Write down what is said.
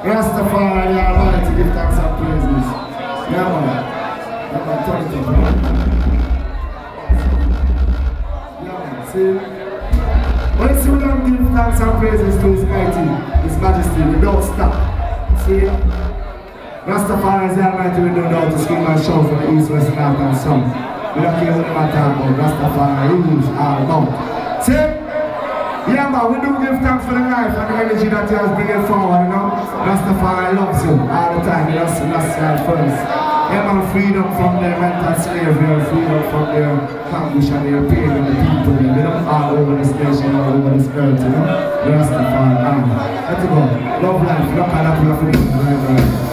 Rastafari, the Almighty, give thanks and praises. Yeah, man. Yeah, man, turn it up, man. Yeah, man, see? When you see we don't give thanks and praises to His Mighty, His Majesty, we don't stop. See? Rastafari is the Almighty, we don't know how to scream and shout from the east, west, north, and south. We don't care what they talk about. Rastafari rules all about. See? Yeah, man, we do give thanks for the life and the energy that He has bringing forward, you know. Rastafari loves you all the time. He loves you first. Yeah, man, freedom from their mental slavery, freedom from their anguish and their pain and the people, you know, all over this nation, all over this earth, you know. Rastafari, let it go. Love life, look at that, we have to do it.